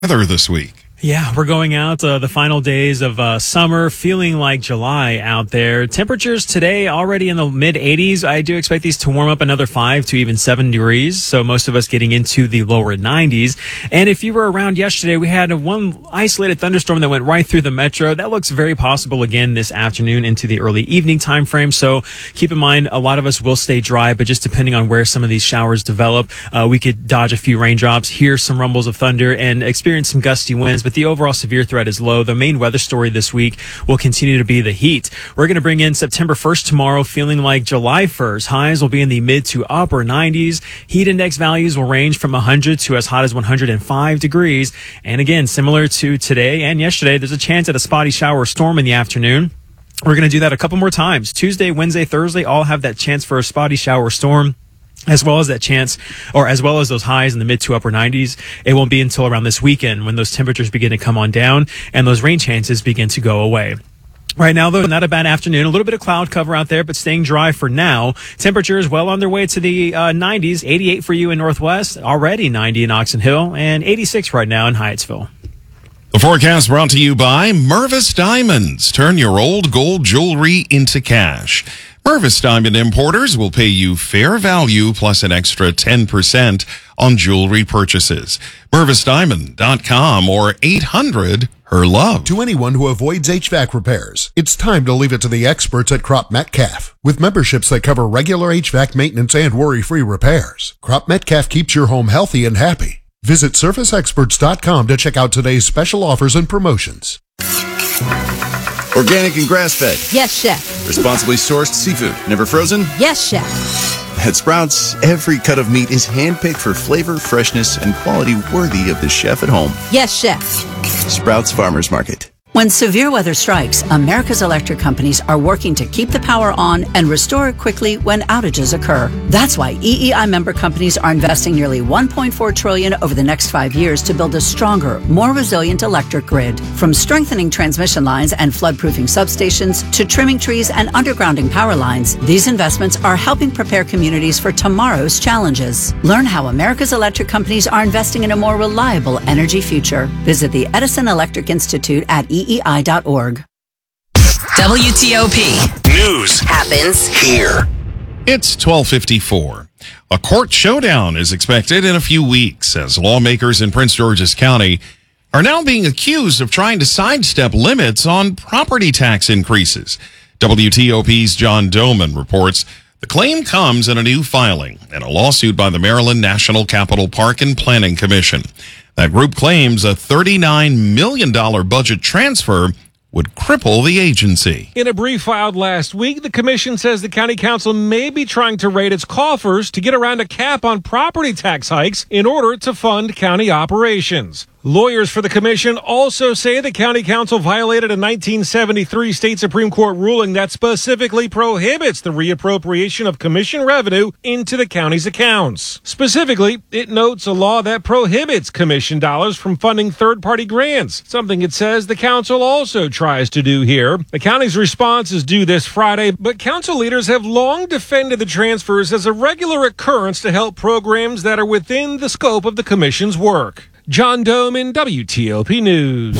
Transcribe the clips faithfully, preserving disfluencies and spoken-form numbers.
weather this week. Yeah, we're going out uh, the final days of uh, summer, feeling like July out there. Temperatures today already in the mid eighties. I do expect these to warm up another five to even seven degrees. So most of us getting into the lower nineties. And if you were around yesterday, we had a one isolated thunderstorm that went right through the metro. That looks very possible again this afternoon into the early evening time frame. So keep in mind, a lot of us will stay dry, but just depending on where some of these showers develop, uh, we could dodge a few raindrops, hear some rumbles of thunder, and experience some gusty winds. But the overall severe threat is low. The main weather story this week will continue to be the heat. We're going to bring in September first tomorrow, feeling like July first. Highs will be in the mid to upper nineties. Heat index values will range from one hundred to as hot as one hundred five degrees. And again, similar to today and yesterday, there's a chance at a spotty shower or storm in the afternoon. We're going to do that a couple more times. Tuesday, Wednesday, Thursday all have that chance for a spotty shower or storm, as well as that chance, or as well as those highs in the mid to upper nineties. It won't be until around this weekend when those temperatures begin to come on down and those rain chances begin to go away. Right now, though, not a bad afternoon. A little bit of cloud cover out there, but staying dry for now. Temperatures well on their way to the uh, nineties. eighty-eight for you in Northwest, already ninety in Oxon Hill, and eighty-six right now in Hyattsville. The forecast brought to you by Mervis Diamonds. Turn your old gold jewelry into cash. Mervis Diamond Importers will pay you fair value plus an extra ten percent on jewelry purchases. Mervis Diamond dot com or eight hundred her love. To anyone who avoids H V A C repairs, it's time to leave it to the experts at Crop Metcalf. With memberships that cover regular H V A C maintenance and worry-free repairs, Crop Metcalf keeps your home healthy and happy. Visit Surface Experts dot com to check out today's special offers and promotions. Organic and grass-fed. Yes, chef. Responsibly sourced seafood. Never frozen? Yes, chef. At Sprouts, every cut of meat is handpicked for flavor, freshness, and quality worthy of the chef at home. Yes, chef. Sprouts Farmers Market. When severe weather strikes, America's electric companies are working to keep the power on and restore it quickly when outages occur. That's why E E I member companies are investing nearly one point four trillion dollars over the next five years to build a stronger, more resilient electric grid. From strengthening transmission lines and flood-proofing substations to trimming trees and undergrounding power lines, these investments are helping prepare communities for tomorrow's challenges. Learn how America's electric companies are investing in a more reliable energy future. Visit the Edison Electric Institute at E E I dot org. W T O P News happens here. It's twelve fifty-four. A court showdown is expected in a few weeks as lawmakers in Prince George's County are now being accused of trying to sidestep limits on property tax increases. W T O P's John Doman reports the claim comes in a new filing and a lawsuit by the Maryland National Capital Park and Planning Commission. That group claims a thirty-nine million dollars budget transfer would cripple the agency. In a brief filed last week, the commission says the county council may be trying to raid its coffers to get around a cap on property tax hikes in order to fund county operations. Lawyers for the commission also say the county council violated a nineteen seventy-three state Supreme Court ruling that specifically prohibits the reappropriation of commission revenue into the county's accounts. Specifically, it notes a law that prohibits commission dollars from funding third-party grants, something it says the council also tries to do here. The county's response is due this Friday, but council leaders have long defended the transfers as a regular occurrence to help programs that are within the scope of the commission's work. John Doman, W T O P News.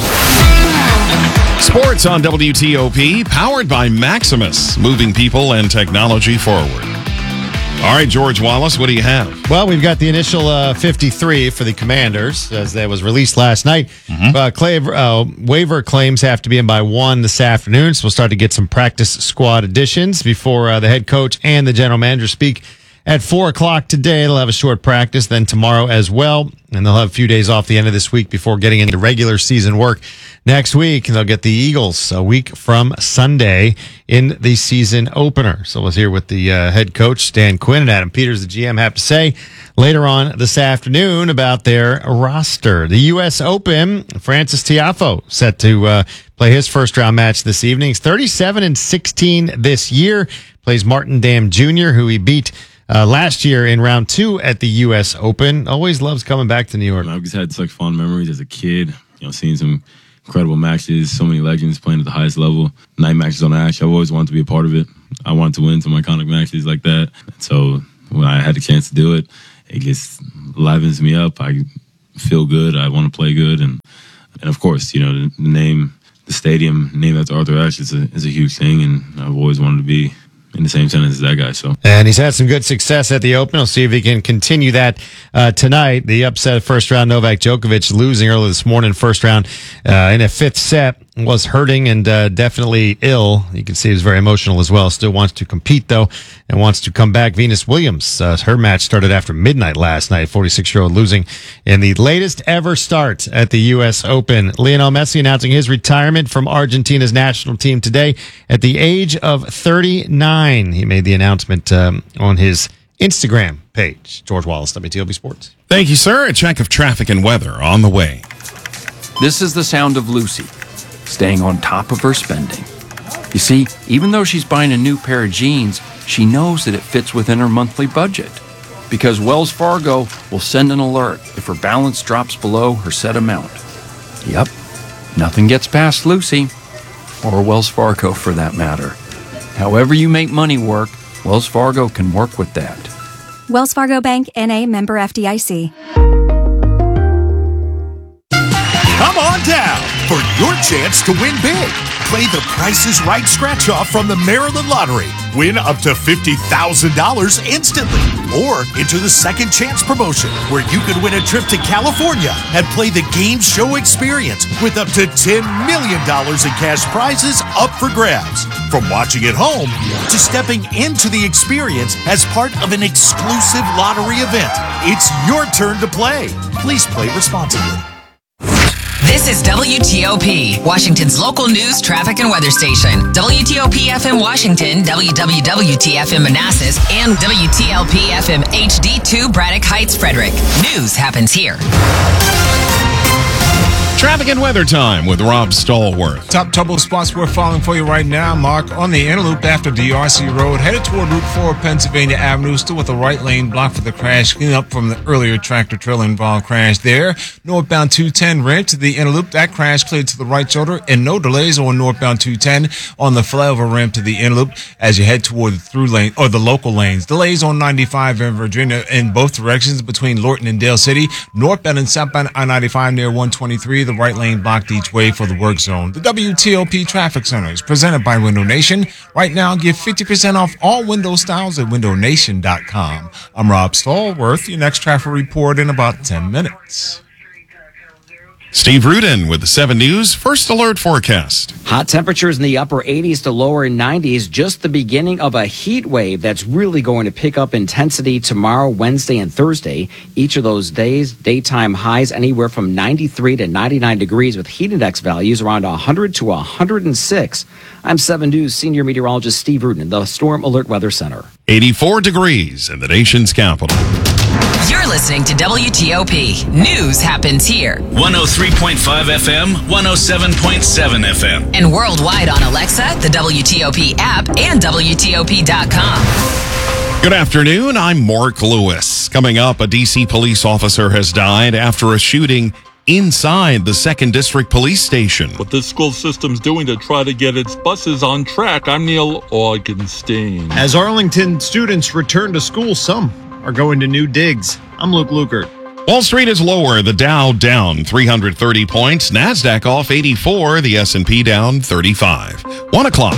Sports on W T O P, powered by Maximus, moving people and technology forward. All right, George Wallace, what do you have? Well, we've got the initial uh, fifty-three for the Commanders, as that was released last night. Mm-hmm. Uh, clay, uh, waiver claims have to be in by one this afternoon, so we'll start to get some practice squad additions before uh, the head coach and the general manager speak at four o'clock today. They'll have a short practice, then tomorrow as well, and they'll have a few days off the end of this week before getting into regular season work next week. And they'll get the Eagles a week from Sunday in the season opener. So we'll hear what the uh, head coach, Dan Quinn, and Adam Peters, the G M, have to say later on this afternoon about their roster. The U S Open, Francis Tiafoe set to uh, play his first round match this evening. He's thirty-seven and sixteen this year. Plays Martin Dam Junior, who he beat Uh, last year in round two at the U S Open. Always loves coming back to New York. I've just had such fond memories as a kid, you know, seeing some incredible matches, so many legends playing at the highest level, night matches on the ash. I've always wanted to be a part of it. I wanted to win some iconic matches like that. So when I had the chance to do it, it just livens me up. I feel good. I want to play good, and and of course, you know, the, the name, the stadium, name after Arthur Ashe is a is a huge thing, and I've always wanted to be in the same sentence as that guy. So, and he's had some good success at the Open. We'll see if he can continue that uh, tonight. The upset first round, Novak Djokovic losing early this morning, first round uh, in a fifth set, was hurting and uh, definitely ill. You can see he was very emotional as well. Still wants to compete though, and wants to come back. Venus Williams, uh, her match started after midnight last night. forty-six-year-old losing in the latest ever start at the U S Open. Lionel Messi announcing his retirement from Argentina's national team today at the age of thirty-nine. He made the announcement um, on his Instagram page. George Wallace, W T O P Sports. Thank you, sir. A check of traffic and weather on the way. This is the sound of Lucy, staying on top of her spending. You see, even though she's buying a new pair of jeans, she knows that it fits within her monthly budget. Because Wells Fargo will send an alert if her balance drops below her set amount. Yep, nothing gets past Lucy, or Wells Fargo for that matter. However you make money work, Wells Fargo can work with that. Wells Fargo Bank, N A, member F D I C. Come on down for your chance to win big. Play the Price is Right scratch-off from the Maryland Lottery. Win up to fifty thousand dollars instantly. Or enter the Second Chance promotion, where you could win a trip to California and play the game show experience with up to ten million dollars in cash prizes up for grabs. From watching at home to stepping into the experience as part of an exclusive lottery event, it's your turn to play. Please play responsibly. This is W T O P, Washington's local news, traffic, and weather station. W T O P F M Washington, W W W T F M Manassas, and W T L P F M H D two Braddock Heights, Frederick. News happens here. Traffic and weather time with Rob Stallworth. Top trouble spots we're following for you right now. Mark on the inner loop after D R C Road, headed toward Route four, Pennsylvania Avenue, still with the right lane blocked for the crash, cleaning up from the earlier tractor trailer involved crash there. Northbound two ten ramp to the inner loop, that crash cleared to the right shoulder, and no delays on northbound two ten on the flyover ramp to the inner loop as you head toward the through lane or the local lanes. Delays on ninety-five in Virginia in both directions between Lorton and Dale City. Northbound and southbound I ninety-five near one twenty-three. The right lane blocked each way for the work zone. The W T O P Traffic Center is presented by Window Nation. Right now, get fifty percent off all window styles at window nation dot com. I'm Rob Stallworth. Your next traffic report in about ten minutes. Steve Rudin with the seven News First Alert Forecast. Hot temperatures in the upper eighties to lower nineties, just the beginning of a heat wave that's really going to pick up intensity tomorrow, Wednesday, and Thursday. Each of those days, daytime highs anywhere from ninety-three to ninety-nine degrees with heat index values around one hundred to one hundred six. I'm seven News senior meteorologist Steve Rudin, the Storm Alert Weather Center. eighty-four degrees in the nation's capital. You're listening to W T O P. News happens here. one oh three point five F M, one oh seven point seven F M. And worldwide on Alexa, the W T O P app, and W T O P dot com. Good afternoon. I'm Mark Lewis. Coming up, a D C police officer has died after a shooting inside the second District Police Station. What the school system's doing to try to get its buses on track. I'm Neil Augenstein. As Arlington students return to school, some are going to new digs. I'm Luke Lukert. Wall Street is lower. The Dow down three hundred thirty points. NASDAQ off eighty-four. The S and P down thirty-five. One o'clock.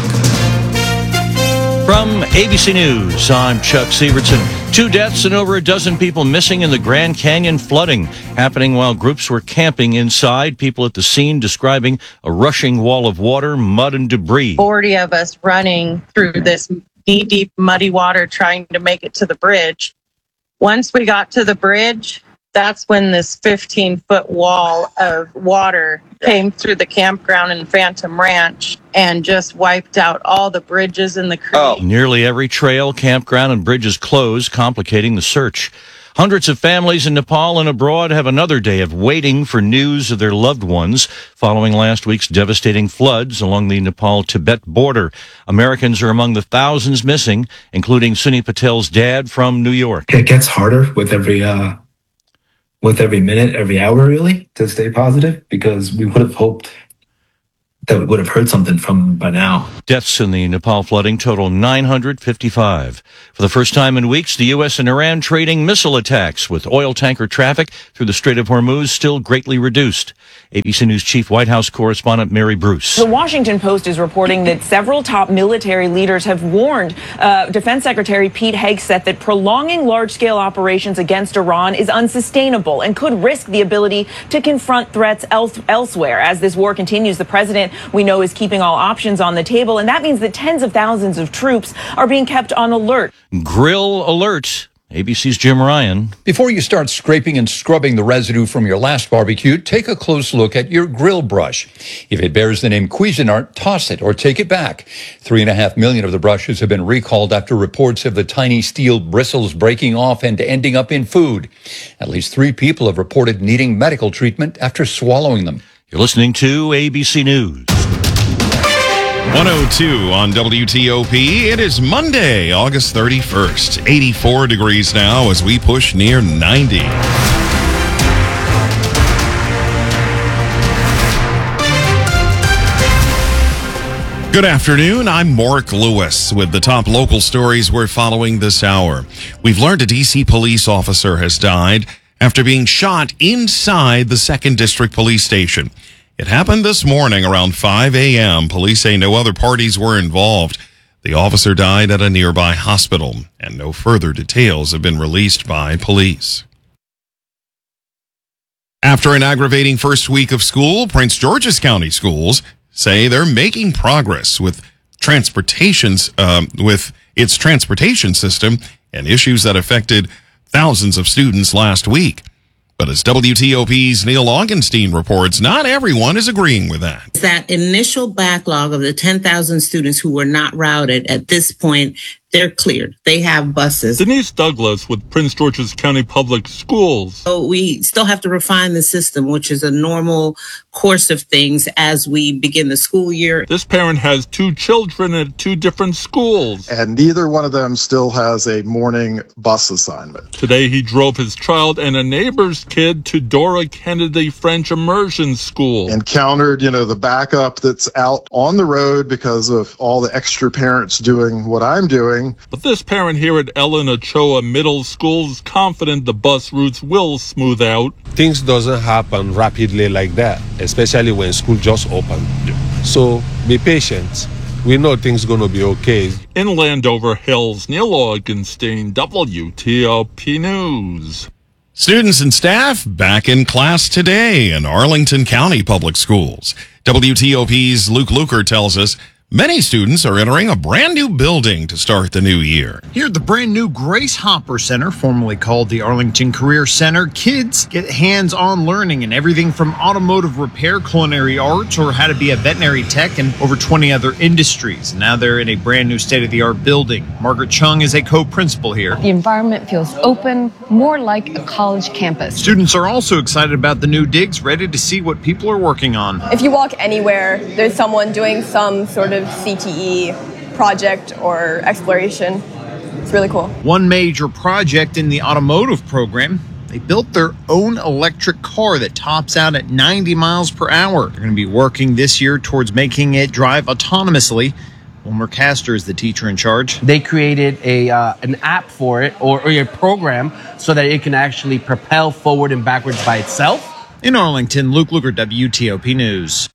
From A B C News, I'm Chuck Severson. Two deaths and over a dozen people missing in the Grand Canyon flooding, happening while groups were camping inside. People at the scene describing a rushing wall of water, mud, and debris. forty of us running through this knee-deep, muddy water trying to make it to the bridge. Once we got to the bridge, that's when this fifteen-foot wall of water came through the campground in Phantom Ranch and just wiped out all the bridges in the creek. Oh. Nearly every trail, campground, and bridge is closed, complicating the search. Hundreds of families in Nepal and abroad have another day of waiting for news of their loved ones following last week's devastating floods along the Nepal-Tibet border. Americans are among the thousands missing, including Sunny Patel's dad from New York. It gets harder with every uh, with every minute, every hour, really, to stay positive, because we would have hoped that we would have heard something from them by now. Deaths in the Nepal flooding total nine hundred fifty-five. For the first time in weeks, the U S and Iran trading missile attacks, with oil tanker traffic through the Strait of Hormuz still greatly reduced. A B C News Chief White House correspondent Mary Bruce. The Washington Post is reporting that several top military leaders have warned uh, Defense Secretary Pete Hegseth that prolonging large-scale operations against Iran is unsustainable and could risk the ability to confront threats else- elsewhere. As this war continues, the president, we know, is keeping all options on the table, and that means that tens of thousands of troops are being kept on alert. Grill alert. A B C's Jim Ryan. Before you start scraping and scrubbing the residue from your last barbecue, take a close look at your grill brush. If it bears the name Cuisinart, toss it or take it back. Three and a half million of the brushes have been recalled after reports of the tiny steel bristles breaking off and ending up in food. At least three people have reported needing medical treatment after swallowing them. You're listening to A B C News. one oh two on W T O P. It is Monday, August thirty-first. eighty-four degrees now as we push near ninety. Good afternoon. I'm Mark Lewis with the top local stories we're following this hour. We've learned a D C police officer has died after being shot inside the second District Police Station. It happened this morning around five a.m. Police say no other parties were involved. The officer died at a nearby hospital, and no further details have been released by police. After an aggravating first week of school, Prince George's County schools say they're making progress with transportations, um, with its transportation system and issues that affected thousands of students last week. But as W T O P's Neil Augenstein reports, not everyone is agreeing with that. That initial backlog of the ten thousand students who were not routed at this point, they're cleared. They have buses. Denise Douglas with Prince George's County Public Schools. So we still have to refine the system, which is a normal course of things as we begin the school year. This parent has two children at two different schools. And neither one of them still has a morning bus assignment. Today he drove his child and a neighbor's kid to Dora Kennedy French Immersion School. Encountered, you know, the backup that's out on the road because of all the extra parents doing what I'm doing. But this parent here at Ellen Ochoa Middle School is confident the bus routes will smooth out. Things doesn't happen rapidly like that, especially when school just opened. So be patient. We know things going to be okay. In Landover Hills, Neil Augenstein, W T O P News. Students and staff back in class today in Arlington County Public Schools. W T O P's Luke Luker tells us many students are entering a brand new building to start the new year. Here at the brand new Grace Hopper Center, formerly called the Arlington Career Center, kids get hands-on learning in everything from automotive repair, culinary arts, or how to be a veterinary tech, and over twenty other industries. Now they're in a brand new state-of-the-art building. Margaret Chung is a co-principal here. The environment feels open, more like a college campus. Students are also excited about the new digs, ready to see what people are working on. If you walk anywhere, there's someone doing some sort of C T E project or exploration. It's really cool. One major project in the automotive program, they built their own electric car that tops out at ninety miles per hour. They're going to be working this year towards making it drive autonomously. Wilmer Castor is the teacher in charge. They created a uh, an app for it, or, or a program, so that it can actually propel forward and backwards by itself. In Arlington, Luke Luker, W T O P News.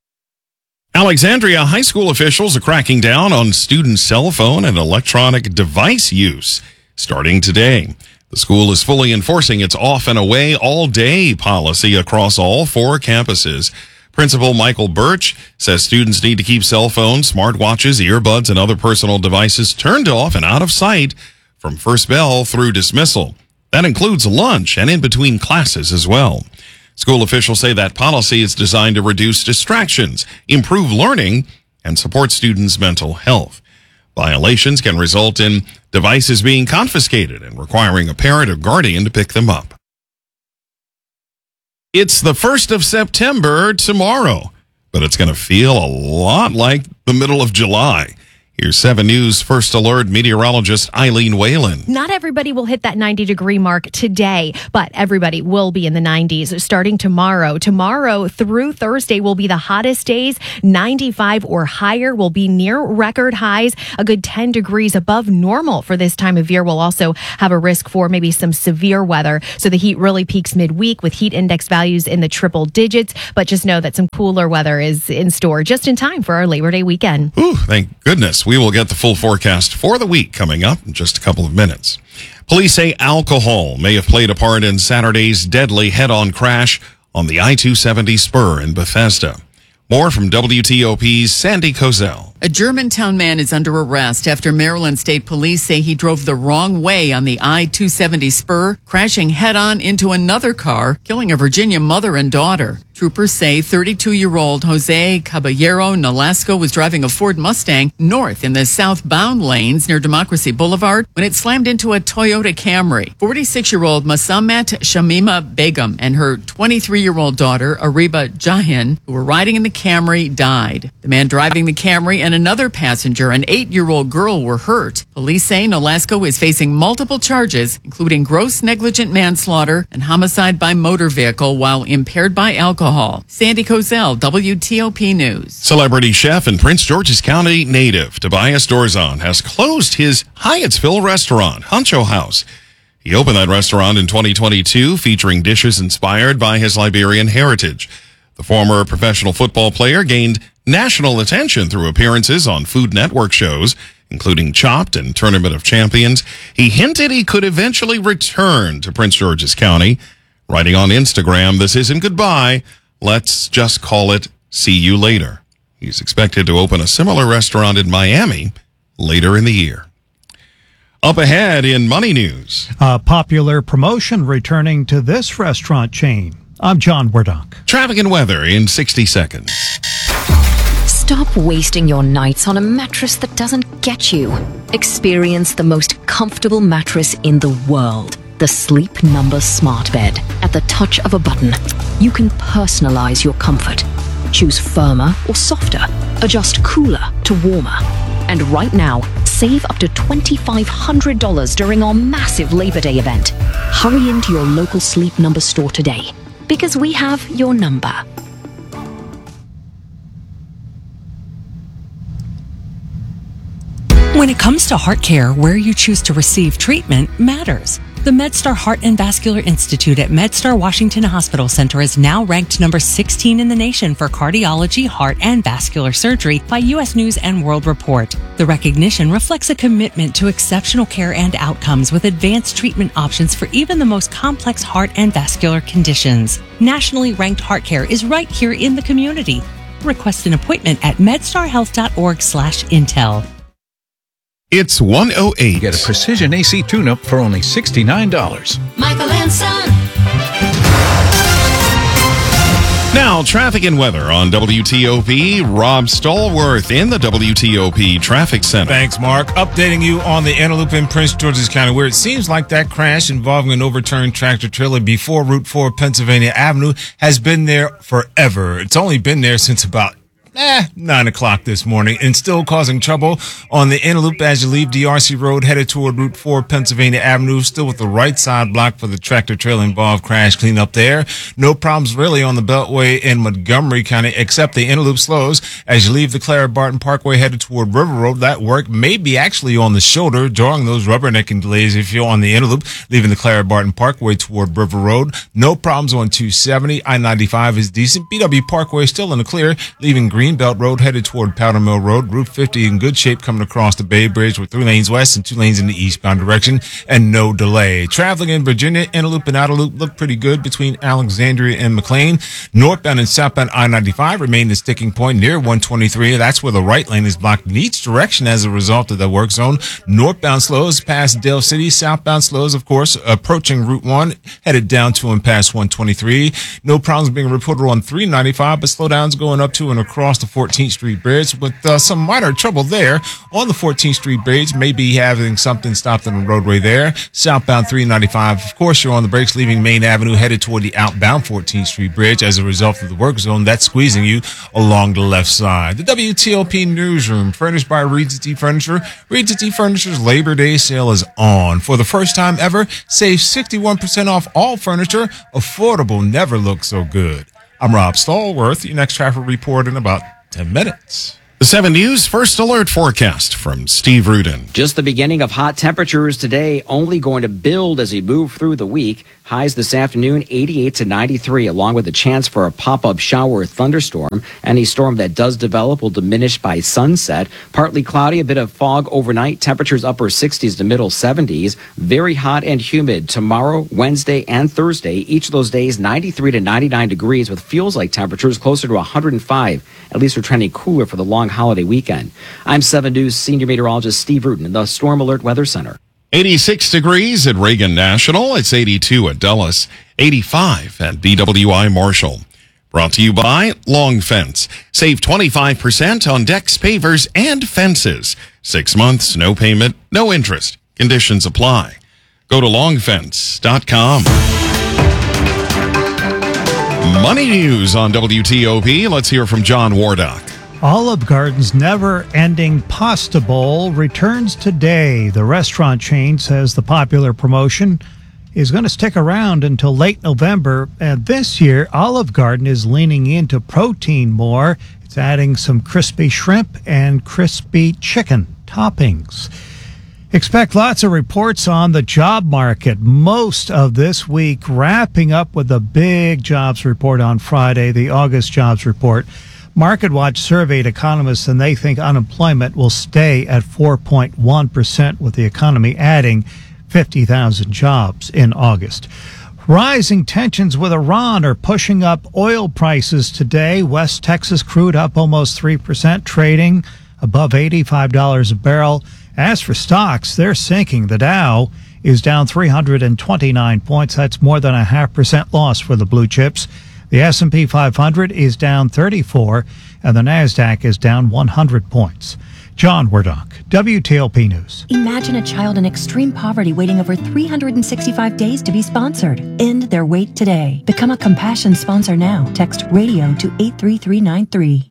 Alexandria high school officials are cracking down on student cell phone and electronic device use starting today. The school is fully enforcing its off and away all day policy across all four campuses. Principal Michael Birch says students need to keep cell phones, smartwatches, earbuds, and other personal devices turned off and out of sight from first bell through dismissal. That includes lunch and in between classes as well. School officials say that policy is designed to reduce distractions, improve learning, and support students' mental health. Violations can result in devices being confiscated and requiring a parent or guardian to pick them up. It's the first of September tomorrow, but it's going to feel a lot like the middle of July. Here's seven News First Alert meteorologist Eileen Whalen. Not everybody will hit that ninety degree mark today, but everybody will be in the nineties starting tomorrow. Tomorrow through Thursday will be the hottest days. ninety-five or higher will be near record highs. A good ten degrees above normal for this time of year. We'll also have a risk for maybe some severe weather. So the heat really peaks midweek with heat index values in the triple digits. But just know that some cooler weather is in store just in time for our Labor Day weekend. Ooh, thank goodness. We will get the full forecast for the week coming up in just a couple of minutes. Police say alcohol may have played a part in Saturday's deadly head-on crash on the I two seventy spur in Bethesda. More from W T O P's Sandy Kozel. A Germantown man is under arrest after Maryland State Police say he drove the wrong way on the I two seventy spur, crashing head-on into another car, killing a Virginia mother and daughter. Troopers say thirty-two-year-old Jose Caballero Nolasco was driving a Ford Mustang north in the southbound lanes near Democracy Boulevard when it slammed into a Toyota Camry. forty-six-year-old Masamat Shamima Begum and her twenty-three-year-old daughter, Ariba Jahin, who were riding in the Camry, died. The man driving the Camry and another passenger, an eight-year-old girl, were hurt. Police say Nolasco is facing multiple charges, including gross negligent manslaughter and homicide by motor vehicle while impaired by alcohol. Sandy Kozel, W T O P News. Celebrity chef and Prince George's County native Tobias Dorzon has closed his Hyattsville restaurant, Huncho House. He opened that restaurant in twenty twenty-two, featuring dishes inspired by his Liberian heritage. The former professional football player gained national attention through appearances on Food Network shows, including Chopped and Tournament of Champions. He hinted he could eventually return to Prince George's County, writing on Instagram, "This isn't goodbye. Let's just call it see you later." He's expected to open a similar restaurant in Miami later in the year. Up ahead in Money News. A popular promotion returning to this restaurant chain. I'm John Wardock. Traffic and weather in sixty seconds. Stop wasting your nights on a mattress that doesn't get you. Experience the most comfortable mattress in the world. The Sleep Number Smart Bed. At the touch of a button, you can personalize your comfort. Choose firmer or softer. Adjust cooler to warmer. And right now, save up to twenty-five hundred dollars during our massive Labor Day event. Hurry into your local Sleep Number store today, because we have your number. When it comes to heart care, where you choose to receive treatment matters. The MedStar Heart and Vascular Institute at MedStar Washington Hospital Center is now ranked number sixteen in the nation for cardiology, heart, and vascular surgery by U S News and World Report. The recognition reflects a commitment to exceptional care and outcomes with advanced treatment options for even the most complex heart and vascular conditions. Nationally ranked heart care is right here in the community. Request an appointment at medstarhealth.org slash intel. It's one oh eight. Get a precision A C tune-up for only sixty-nine dollars. Michael and Son. Now, traffic and weather on W T O P. Rob Stallworth in the W T O P Traffic Center. Thanks, Mark. Updating you on the Antelope in Prince George's County, where it seems like that crash involving an overturned tractor trailer before Route four Pennsylvania Avenue has been there forever. It's only been there since about Eh, nine o'clock this morning, and still causing trouble on the Antelope as you leave D R C Road headed toward Route four Pennsylvania Avenue, still with the right side blocked for the tractor trailer involved crash cleanup there. No problems really on the Beltway in Montgomery County, except the Antelope slows as you leave the Clara Barton Parkway headed toward River Road. That work may be actually on the shoulder, drawing those rubbernecking delays if you're on the Antelope, leaving the Clara Barton Parkway toward River Road. No problems on two seventy. I ninety-five is decent. B W Parkway still in the clear, leaving Green Greenbelt Road headed toward Powder Mill Road. Route fifty in good shape coming across the Bay Bridge with three lanes west and two lanes in the eastbound direction and no delay. Traveling in Virginia, inner loop and outer loop look pretty good between Alexandria and McLean. Northbound and southbound I ninety-five remain the sticking point near one twenty-three. That's where the right lane is blocked in each direction as a result of the work zone. Northbound slows past Dale City. Southbound slows, of course, approaching Route one, headed down to and past one twenty-three. No problems being reported on three ninety-five, but slowdowns going up to and across across the fourteenth Street Bridge with uh, some minor trouble there on the fourteenth Street Bridge. Maybe having something stopped on the roadway there. Southbound three ninety-five. Of course, you're on the brakes leaving Main Avenue headed toward the outbound fourteenth Street Bridge as a result of the work zone that's squeezing you along the left side. The W T O P newsroom, furnished by Regency Furniture. Regency Furniture's Labor Day sale is on. For the first time ever, save sixty-one percent off all furniture. Affordable never looked so good. I'm Rob Stallworth. Your next traffic report in about ten minutes. The seven News First Alert forecast from Steve Rudin. Just the beginning of hot temperatures today, only going to build as we move through the week. Highs this afternoon, eighty-eight to ninety-three, along with a chance for a pop-up shower or thunderstorm. Any storm that does develop will diminish by sunset. Partly cloudy, a bit of fog overnight. Temperatures upper sixties to middle seventies. Very hot and humid tomorrow, Wednesday, and Thursday. Each of those days, ninety-three to ninety-nine degrees with feels-like temperatures closer to one hundred five. At least we're trending cooler for the long holiday weekend. I'm seven News Senior Meteorologist Steve Rudin in the Storm Alert Weather Center. eighty-six degrees at Reagan National. It's eighty-two at Dulles. eighty-five at B W I Marshall. Brought to you by Long Fence. Save twenty-five percent on decks, pavers, and fences. Six months, no payment, no interest. Conditions apply. Go to long fence dot com. Money news on W T O P. Let's hear from John Wardock. Olive Garden's never-ending Pasta Bowl returns today. The restaurant chain says the popular promotion is going to stick around until late November. And this year, Olive Garden is leaning into protein more. It's adding some crispy shrimp and crispy chicken toppings. Expect lots of reports on the job market most of this week, wrapping up with a big jobs report on Friday, the August jobs report. MarketWatch surveyed economists, and they think unemployment will stay at four point one percent, with the economy adding fifty thousand jobs in August. Rising tensions with Iran are pushing up oil prices today. West Texas crude up almost three percent, trading above eighty-five dollars a barrel. As for stocks, they're sinking. The Dow is down three hundred twenty-nine points. That's more than a half percent loss for the blue chips. The S and P five hundred is down thirty-four, and the NASDAQ is down one hundred points. John Wardock, W T O P News. Imagine a child in extreme poverty waiting over three hundred sixty-five days to be sponsored. End their wait today. Become a Compassion sponsor now. Text RADIO to eight three three nine three.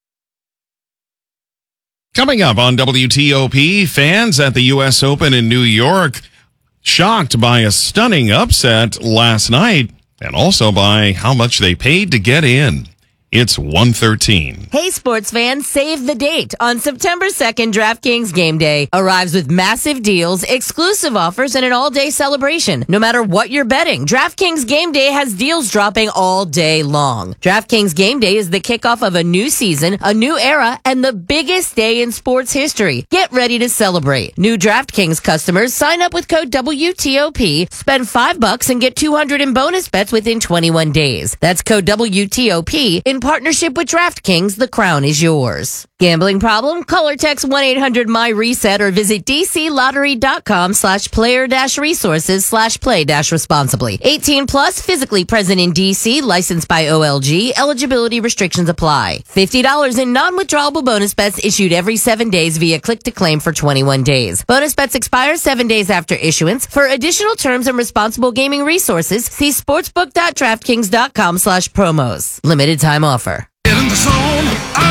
Coming up on W T O P, fans at the U S Open in New York shocked by a stunning upset last night, and also by how much they paid to get in. It's one thirteen. Hey, sports fans, save the date. On September second, DraftKings Game Day arrives with massive deals, exclusive offers, and an all-day celebration. No matter what you're betting, DraftKings Game Day has deals dropping all day long. DraftKings Game Day is the kickoff of a new season, a new era, and the biggest day in sports history. Get ready to celebrate. New DraftKings customers sign up with code W T O P, spend five bucks, and get two hundred in bonus bets within twenty-one days. That's code W T O P in partnership with DraftKings. The crown is yours. Gambling problem? Call or text one eight hundred M Y reset or visit dclottery.com slash player dash resources slash play dash responsibly. eighteen plus, physically present in D C, licensed by O L G. Eligibility restrictions apply. fifty dollars in non-withdrawable bonus bets issued every seven days via click to claim for twenty-one days. Bonus bets expire seven days after issuance. For additional terms and responsible gaming resources, see sportsbook.draftkings.com slash promos. Limited time offer. Get in the zone,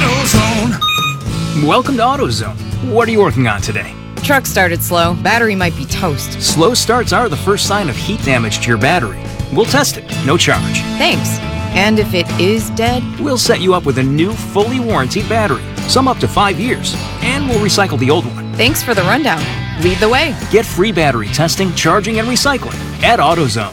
AutoZone. Welcome to AutoZone. What are you working on today? Truck started slow. Battery might be toast. Slow starts are the first sign of heat damage to your battery. We'll test it, no charge. Thanks. And if it is dead? We'll set you up with a new, fully warranted battery. Some up to five years. And we'll recycle the old one. Thanks for the rundown. Lead the way. Get free battery testing, charging, and recycling at AutoZone.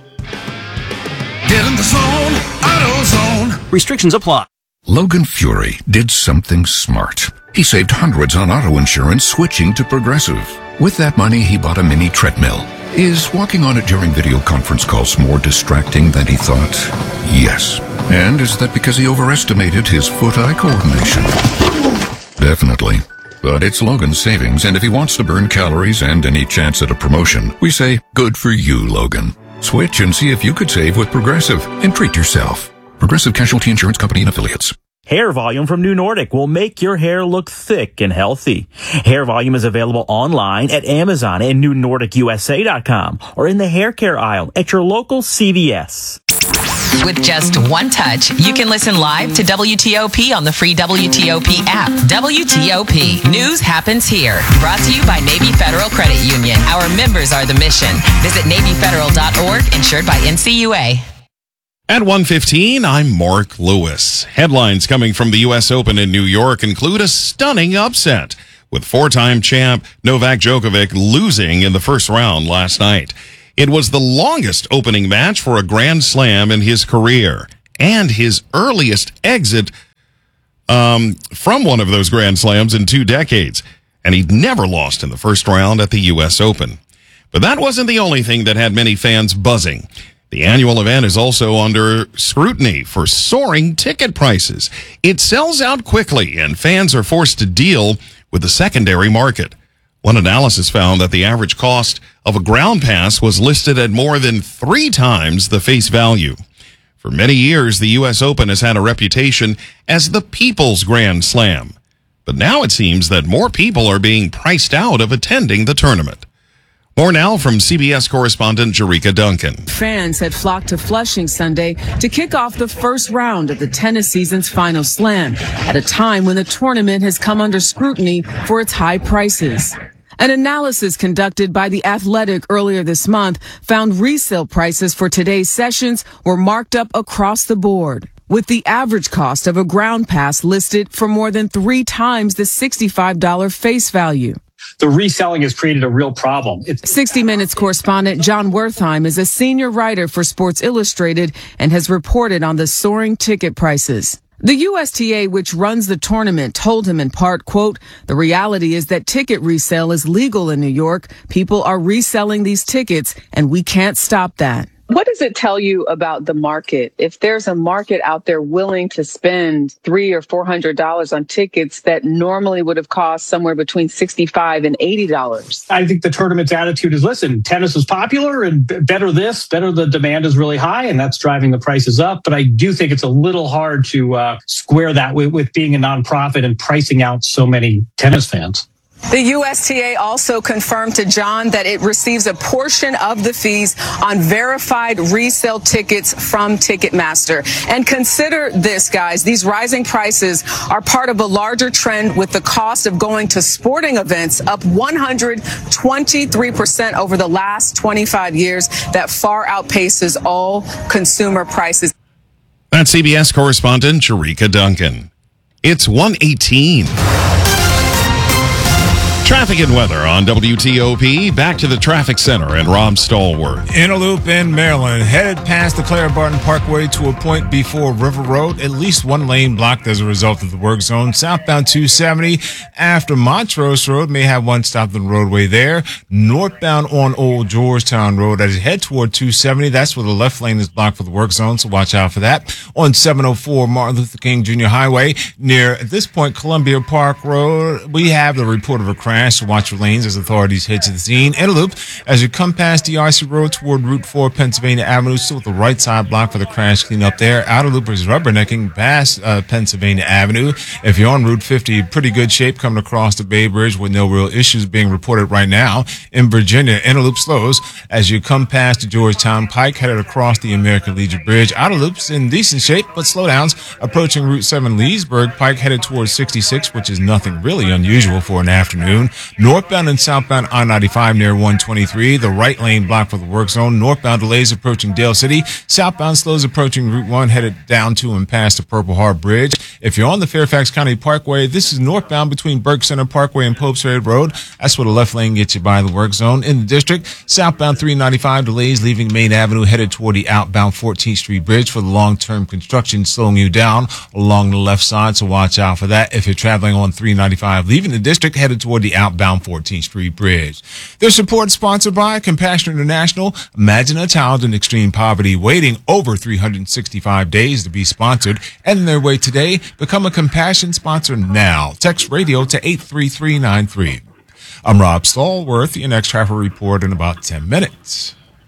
Get in the zone, AutoZone. Restrictions apply. Logan Fury did something smart. He saved hundreds on auto insurance switching to Progressive. With that money, he bought a mini treadmill. Is walking on it during video conference calls more distracting than he thought? Yes. And is that because he overestimated his foot-eye coordination? Definitely. But it's Logan's savings, and if he wants to burn calories and any chance at a promotion, we say, good for you, Logan. Switch and see if you could save with Progressive and treat yourself. Progressive Casualty Insurance Company and Affiliates. Hair Volume from New Nordic will make your hair look thick and healthy. Hair Volume is available online at Amazon and new nordic u s a dot com or in the hair care aisle at your local C V S. With just one touch, you can listen live to W T O P on the free W T O P app. W T O P. News happens here. Brought to you by Navy Federal Credit Union. Our members are the mission. Visit navy federal dot org, insured by N C U A. At one fifteen, I'm Mark Lewis. Headlines coming from the U S Open in New York include a stunning upset, with four-time champ Novak Djokovic losing in the first round last night. It was the longest opening match for a Grand Slam in his career, and his earliest exit um, from one of those Grand Slams in two decades. And he'd never lost in the first round at the U S Open. But that wasn't the only thing that had many fans buzzing. The annual event is also under scrutiny for soaring ticket prices. It sells out quickly, and fans are forced to deal with the secondary market. One analysis found that the average cost of a ground pass was listed at more than three times the face value. For many years, the U S Open has had a reputation as the People's Grand Slam. But now it seems that more people are being priced out of attending the tournament. More now from C B S correspondent Jerika Duncan. Fans had flocked to Flushing Sunday to kick off the first round of the tennis season's final slam, at a time when the tournament has come under scrutiny for its high prices. An analysis conducted by The Athletic earlier this month found resale prices for today's sessions were marked up across the board, with the average cost of a ground pass listed for more than three times the sixty-five dollars face value. The reselling has created a real problem. It's- sixty minutes correspondent John Wertheim is a senior writer for Sports Illustrated and has reported on the soaring ticket prices. The U S T A, which runs the tournament, told him in part, quote, "The reality is that ticket resale is legal in New York. People are reselling these tickets, and we can't stop that." What does it tell you about the market? If there's a market out there willing to spend three or four hundred dollars on tickets that normally would have cost somewhere between sixty-five and eighty dollars. I think the tournament's attitude is, listen, tennis is popular and better this, better the demand is really high, and that's driving the prices up. But I do think it's a little hard to uh, square that with, with being a nonprofit and pricing out so many tennis fans. The U S T A also confirmed to John that it receives a portion of the fees on verified resale tickets from Ticketmaster. And consider this, guys. These rising prices are part of a larger trend, with the cost of going to sporting events up one hundred twenty-three percent over the last twenty-five years. That far outpaces all consumer prices. That's C B S correspondent Jerika Duncan. It's one eighteen. Traffic and weather on W T O P. Back to the traffic center and Rob Stallworth. Interloop in Maryland, headed past the Clara Barton Parkway to a point before River Road. At least one lane blocked as a result of the work zone. Southbound two seventy after Montrose Road may have one stopped on the roadway there. Northbound on Old Georgetown Road as you head toward two seventy. That's where the left lane is blocked for the work zone, so watch out for that. On seven oh four Martin Luther King Junior Highway near, at this point, Columbia Park Road, we have the report of a crash. So watch your lanes as authorities head to the scene. Interloop, as you come past D R C Road toward Route four Pennsylvania Avenue, still with the right side block for the crash cleanup there. Outer loopers rubbernecking past uh, Pennsylvania Avenue. If you're on Route fifty, pretty good shape coming across the Bay Bridge with no real issues being reported right now. In Virginia, Interloop slows as you come past the Georgetown Pike, headed across the American Legion Bridge. Outer loops in decent shape, but slowdowns approaching Route seven Leesburg Pike, headed towards sixty-six, which is nothing really unusual for an afternoon. Northbound and southbound I ninety-five near one twenty-three, the right lane blocked for the work zone. Northbound delays approaching Dale City. Southbound slows approaching Route one, headed down to and past the Purple Heart Bridge. If you're on the Fairfax County Parkway, this is northbound between Burke Center Parkway and Pope's Ferry Road. That's where the left lane gets you by the work zone. In the district, southbound three ninety-five delays leaving Main Avenue, headed toward the outbound fourteenth Street Bridge for the long-term construction, slowing you down along the left side, so watch out for that. If you're traveling on three ninety-five, leaving the district, headed toward the outbound fourteenth Street Bridge. Their support sponsored by Compassion International. Imagine a child in extreme poverty waiting over three hundred sixty-five days to be sponsored. End their wait today. Become a Compassion sponsor now. Text radio to eight three three nine three. I'm Rob Stallworth. Your next traffic report in about ten minutes.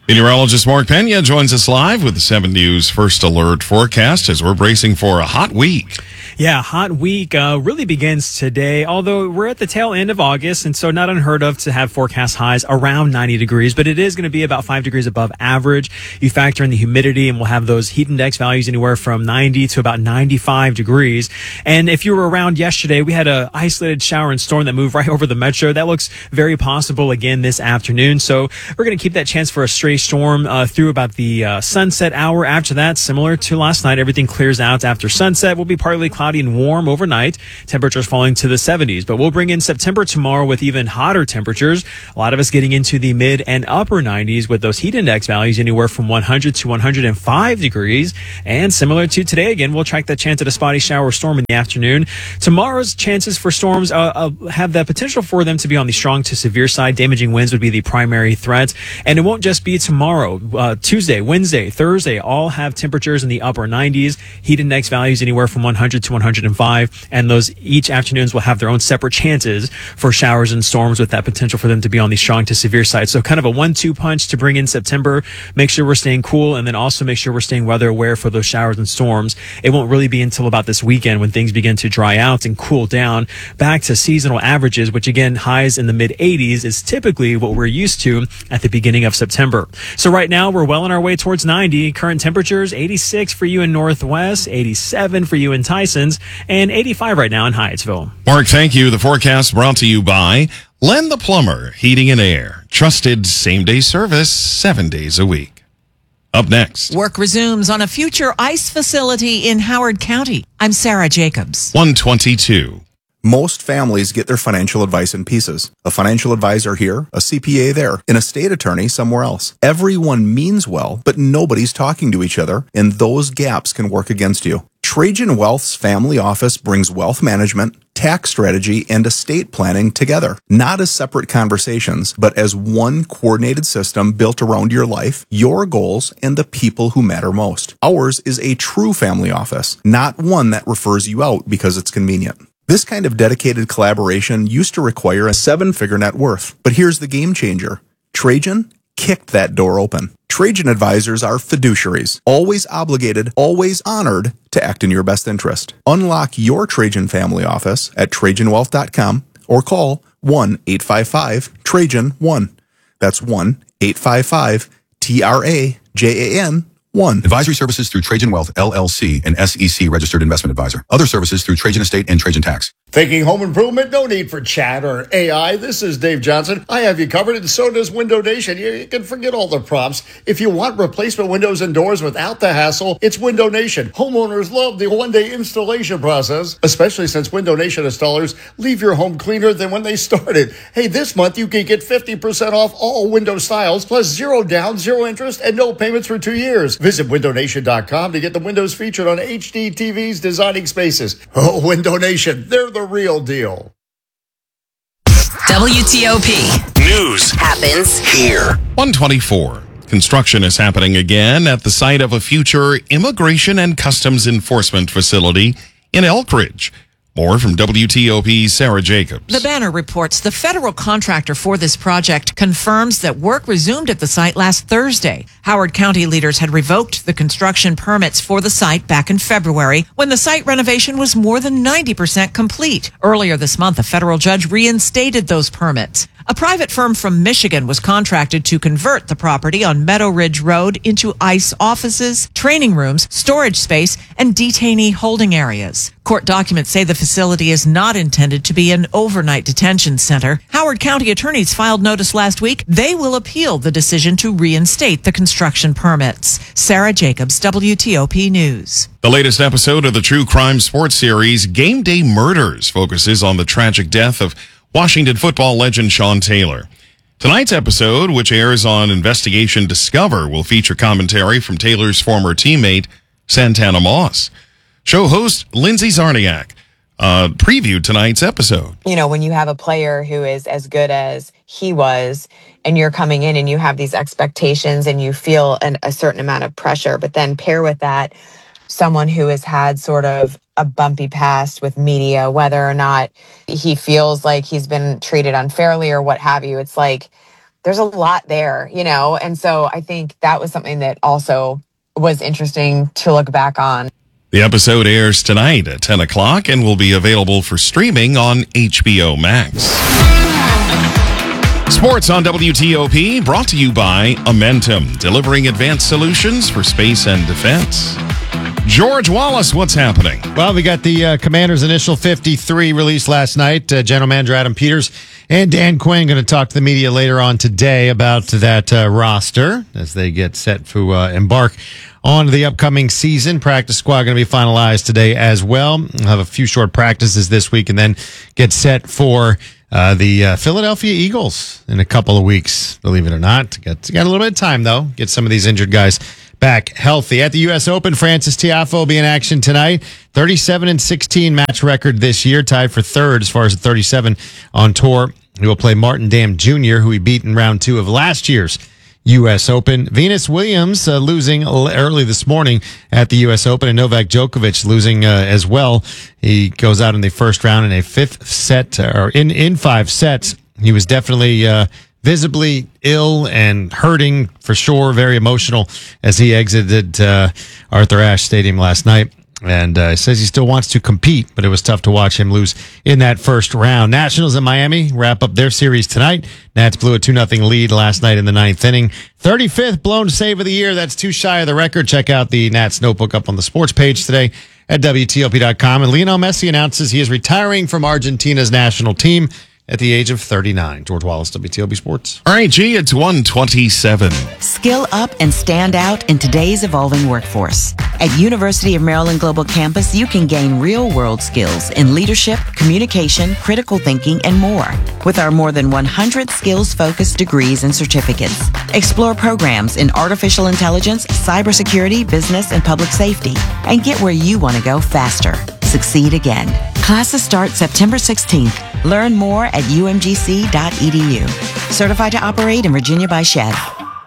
Meteorologist Mark Pena joins us live with the seven News First Alert forecast as we're bracing for a hot week. Yeah, hot week uh, really begins today, although we're at the tail end of August, and so not unheard of to have forecast highs around ninety degrees, but it is going to be about five degrees above average. You factor in the humidity, and we'll have those heat index values anywhere from ninety to about ninety-five degrees. And if you were around yesterday, we had a isolated shower and storm that moved right over the metro. That looks very possible again this afternoon, so we're going to keep that chance for a stray storm uh, through about the uh, sunset hour. After that, similar to last night, everything clears out after sunset. We'll be partly cloudy and warm overnight. Temperatures falling to the seventies, but we'll bring in September tomorrow with even hotter temperatures. A lot of us getting into the mid and upper nineties with those heat index values anywhere from one hundred to one hundred five degrees. And similar to today, again, we'll track that chance at a spotty shower or storm in the afternoon. Tomorrow's chances for storms uh, uh, have the potential for them to be on the strong to severe side. Damaging winds would be the primary threat. And it won't just be tomorrow. Uh, Tuesday, Wednesday, Thursday all have temperatures in the upper nineties. Heat index values anywhere from one hundred to one hundred five, and those each afternoons will have their own separate chances for showers and storms with that potential for them to be on the strong to severe side. So kind of a one two punch to bring in September. Make sure we're staying cool, and then also make sure we're staying weather aware for those showers and storms. It won't really be until about this weekend when things begin to dry out and cool down back to seasonal averages, which again, highs in the mid eighties is typically what we're used to at the beginning of September. So right now we're well on our way towards ninety. Current temperatures eighty-six for you in Northwest, eighty-seven for you in Tysons, and eighty-five right now in Hyattsville. Mark, thank you. The forecast brought to you by Len the Plumber, Heating and Air. Trusted same-day service seven days a week. Up next. Work resumes on a future ICE facility in Howard County. I'm Sarah Jacobs. one twenty-two. Most families get their financial advice in pieces. A financial advisor here, a C P A there, and a state attorney somewhere else. Everyone means well, but nobody's talking to each other, and those gaps can work against you. Trajan Wealth's family office brings wealth management, tax strategy, and estate planning together, not as separate conversations, but as one coordinated system built around your life, your goals, and the people who matter most. Ours is a true family office, not one that refers you out because it's convenient. This kind of dedicated collaboration used to require a seven-figure net worth, but here's the game changer. Trajan kicked that door open. Trajan advisors are fiduciaries, always obligated, always honored to act in your best interest. Unlock your Trajan family office at Trajan Wealth dot com or call one eight five five Trajan one. That's one eight five five T R A J A N one. Advisory services through Trajan Wealth, L L C, an S E C registered investment advisor. Other services through Trajan Estate and Trajan Tax. Thinking home improvement? No need for chat or A I. This is Dave Johnson. I have you covered, and so does Window Nation. You, you can forget all the props. If you want replacement windows and doors without the hassle, it's Window Nation. Homeowners love the one-day installation process, especially since Window Nation installers leave your home cleaner than when they started. Hey, this month you can get fifty percent off all window styles, plus zero down, zero interest, and no payments for two years. Visit Window Nation dot com to get the windows featured on H D T Vs designing spaces. Oh, Window Nation, they're the real deal. W T O P. News happens here. one twenty-four. Construction is happening again at the site of a future Immigration and Customs Enforcement facility in Elkridge. More from W T O P's Sarah Jacobs. The Banner reports the federal contractor for this project confirms that work resumed at the site last Thursday. Howard County leaders had revoked the construction permits for the site back in February when the site renovation was more than ninety percent complete. Earlier this month, a federal judge reinstated those permits. A private firm from Michigan was contracted to convert the property on Meadow Ridge Road into ICE offices, training rooms, storage space, and detainee holding areas. Court documents say the facility is not intended to be an overnight detention center. Howard County attorneys filed notice last week. They will appeal the decision to reinstate the construction permits. Sarah Jacobs, W T O P News. The latest episode of the true crime sports series Game Day Murders focuses on the tragic death of Washington football legend Sean Taylor. Tonight's episode, which airs on Investigation Discover, will feature commentary from Taylor's former teammate, Santana Moss. Show host Lindsay Zarniak uh, previewed tonight's episode. You know, when you have a player who is as good as he was, and you're coming in and you have these expectations and you feel an, a certain amount of pressure, but then pair with that someone who has had sort of a bumpy past with media, whether or not he feels like he's been treated unfairly or what have you. It's like there's a lot there, you know? And so I think that was something that also was interesting to look back on. The episode airs tonight at ten o'clock and will be available for streaming on H B O Max. Sports on W T O P brought to you by Amentum, delivering advanced solutions for space and defense. George Wallace, what's happening? Well, we got the uh, Commanders' initial fifty-three released last night. Uh, General Manager Adam Peters and Dan Quinn going to talk to the media later on today about that uh, roster as they get set to uh, embark on the upcoming season. Practice squad going to be finalized today as well. We'll have a few short practices this week and then get set for uh, the uh, Philadelphia Eagles in a couple of weeks, believe it or not. Got, got a little bit of time, though. Get some of these injured guys back healthy. At the U S Open, Francis Tiafoe will be in action tonight. thirty-seven and sixteen match record this year, tied for third as far as the thirty-seven on tour. He will play Martin Dam Junior, who he beat in round two of last year's U S Open. Venus Williams uh, losing early this morning at the U S Open, and Novak Djokovic losing uh, as well. He goes out in the first round in a fifth set, or in, in five sets. He was definitely uh, visibly ill and hurting for sure, very emotional as he exited uh, Arthur Ashe Stadium last night. And uh, says he still wants to compete, but it was tough to watch him lose in that first round. Nationals in Miami wrap up their series tonight. Nats blew a two nothing lead last night in the ninth inning. thirty-fifth blown save of the year. That's too shy of the record. Check out the Nats notebook up on the sports page today at W T O P dot com. And Lionel Messi announces he is retiring from Argentina's national team at the age of thirty-nine. George Wallace, W T O P Sports. All right, G, it's one twenty-seven. Skill up and stand out in today's evolving workforce. At University of Maryland Global Campus, you can gain real-world skills in leadership, communication, critical thinking, and more. With our more than one hundred skills-focused degrees and certificates. Explore programs in artificial intelligence, cybersecurity, business, and public safety. And get where you want to go faster. Succeed again. Classes start September sixteenth. Learn more at U M G C dot E D U. Certified to operate in Virginia by Chev.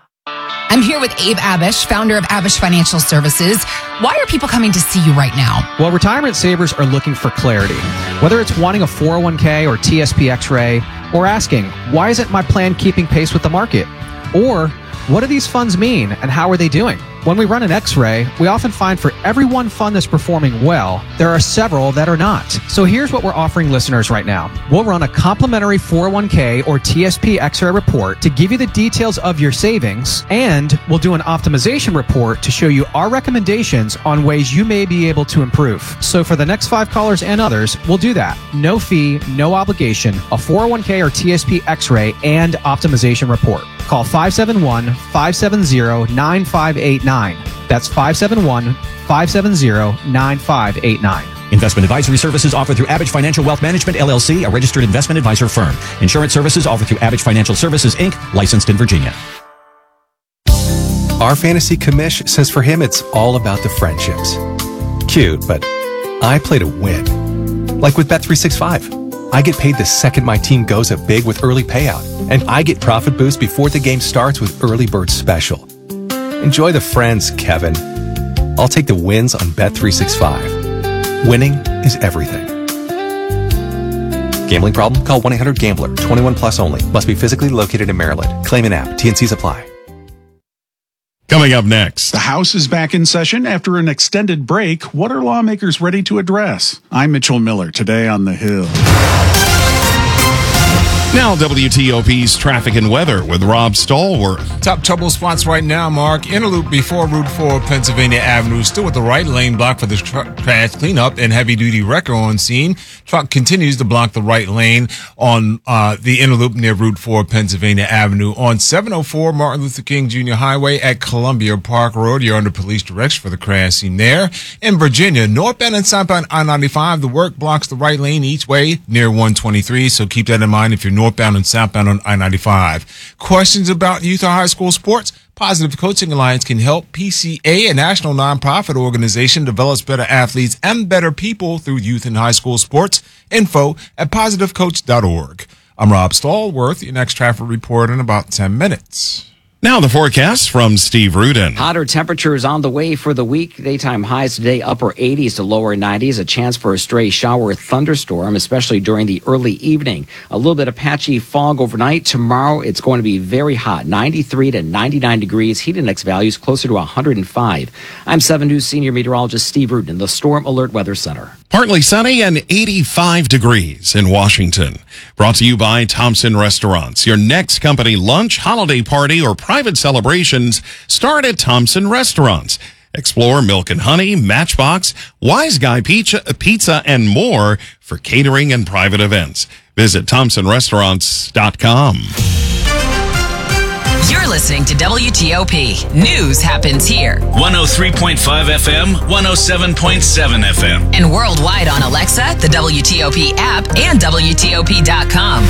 I'm here with Abe Abish, founder of Abish Financial Services. Why are people coming to see you right now? Well, retirement savers are looking for clarity. Whether it's wanting a four oh one k or T S P X-ray, or asking, why isn't my plan keeping pace with the market? Or, what do these funds mean and how are they doing? When we run an X-ray, we often find for every one fund that's performing well, there are several that are not. So here's what we're offering listeners right now. We'll run a complimentary four oh one k or T S P X-ray report to give you the details of your savings, and we'll do an optimization report to show you our recommendations on ways you may be able to improve. So for the next five callers and others, we'll do that. No fee, no obligation, a four oh one k or T S P X-ray and optimization report. Call five seven one, five seven zero, nine five eight nine. That's five seven one, five seven zero, nine five eight nine. Investment advisory services offered through Abish Financial Wealth Management, L L C, a registered investment advisor firm. Insurance services offered through Abish Financial Services, Incorporated, licensed in Virginia. Our fantasy commish says for him it's all about the friendships. Cute, but I play to win. Like with Bet three sixty-five. I get paid the second my team goes up big with early payout, and I get profit boost before the game starts with Early Bird Special. Enjoy the friends, Kevin. I'll take the wins on Bet three sixty-five. Winning is everything. Gambling problem? Call one eight hundred gambler. twenty-one plus only. Must be physically located in Maryland. Claim an app. T and Cs apply. Coming up next. The House is back in session after an extended break. What are lawmakers ready to address? I'm Mitchell Miller, today on The Hill. Now W T O P's traffic and weather with Rob Stallworth. Top trouble spots right now, Mark. Interloop before Route four, Pennsylvania Avenue, still with the right lane blocked for the truck crash cleanup and heavy-duty wrecker on scene. Truck continues to block the right lane on uh, the Interloop near Route four, Pennsylvania Avenue. On seven oh four Martin Luther King Junior Highway at Columbia Park Road, you're under police direction for the crash scene there. In Virginia, northbound and southbound I ninety-five, the work blocks the right lane each way near one twenty-three, so keep that in mind if you're northbound and southbound on I ninety-five. Questions about youth or high school sports? Positive Coaching Alliance can help. P C A, a national nonprofit organization, develops better athletes and better people through youth and high school sports. Info at positive coach dot org. I'm Rob Stallworth, your next traffic report in about ten minutes. Now the forecast from Steve Rudin. Hotter temperatures on the way for the week. Daytime highs today, upper eighties to lower nineties. A chance for a stray shower thunderstorm, especially during the early evening. A little bit of patchy fog overnight. Tomorrow, it's going to be very hot, ninety-three to ninety-nine degrees. Heat index values closer to one hundred five. I'm seven News senior meteorologist Steve Rudin in the Storm Alert Weather Center. Partly sunny and eighty-five degrees in Washington. Brought to you by Thompson Restaurants. Your next company lunch, holiday party, or private celebrations start at Thompson Restaurants. Explore Milk and Honey, Matchbox, Wise Guy Pizza, Pizza, and more for catering and private events. Visit thompson restaurants dot com. You're listening to W T O P. News happens here. one oh three point five F M, one oh seven point seven F M. And worldwide on Alexa, the W T O P app, and W T O P dot com.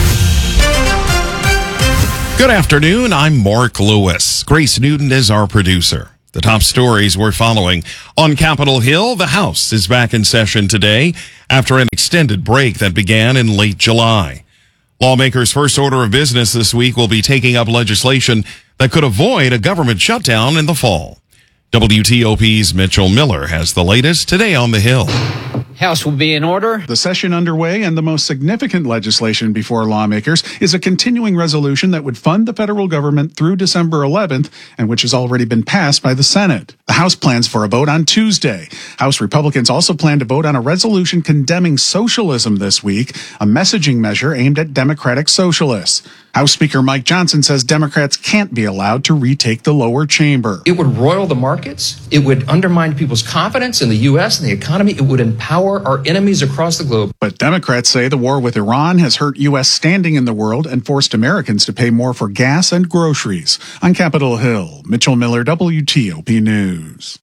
Good afternoon. I'm Mark Lewis. Grace Newton is our producer. The top stories we're following. On Capitol Hill, the House is back in session today after an extended break that began in late July. Lawmakers' first order of business this week will be taking up legislation that could avoid a government shutdown in the fall. W T O P's Mitchell Miller has the latest today on the Hill. House will be in order. The session underway, and the most significant legislation before lawmakers is a continuing resolution that would fund the federal government through December eleventh, and which has already been passed by the Senate. The House plans for a vote on Tuesday. House Republicans also plan to vote on a resolution condemning socialism this week, a messaging measure aimed at Democratic socialists. House Speaker Mike Johnson says Democrats can't be allowed to retake the lower chamber. It would roil the markets. It would undermine people's confidence in the U S and the economy. It would empower our enemies across the globe. But Democrats say the war with Iran has hurt U S standing in the world and forced Americans to pay more for gas and groceries. On Capitol Hill, Mitchell Miller, W T O P News.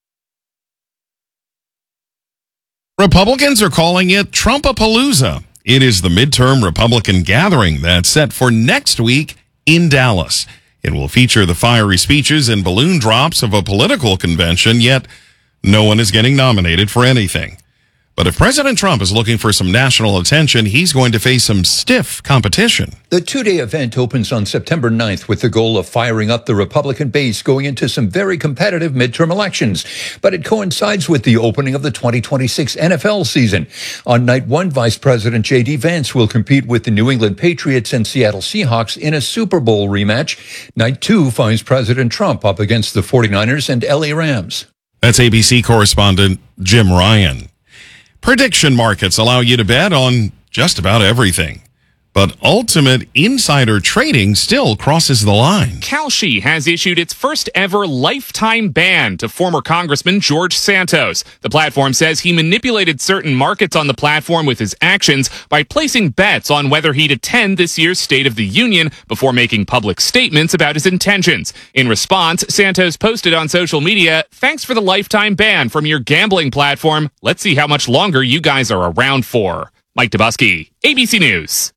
Republicans are calling it Trumpapalooza. It is the midterm Republican gathering that's set for next week in Dallas. It will feature the fiery speeches and balloon drops of a political convention, yet no one is getting nominated for anything. But if President Trump is looking for some national attention, he's going to face some stiff competition. The two-day event opens on September ninth with the goal of firing up the Republican base going into some very competitive midterm elections. But it coincides with the opening of the twenty twenty-six N F L season. On night one, Vice President J D. Vance will compete with the New England Patriots and Seattle Seahawks in a Super Bowl rematch. Night two finds President Trump up against the forty-niners and L A Rams. That's A B C correspondent Jim Ryan. Prediction markets allow you to bet on just about everything. But ultimate insider trading still crosses the line. Kalshi has issued its first ever lifetime ban to former Congressman George Santos. The platform says he manipulated certain markets on the platform with his actions by placing bets on whether he'd attend this year's State of the Union before making public statements about his intentions. In response, Santos posted on social media, "Thanks for the lifetime ban from your gambling platform. Let's see how much longer you guys are around for." Mike Dubusky, A B C News.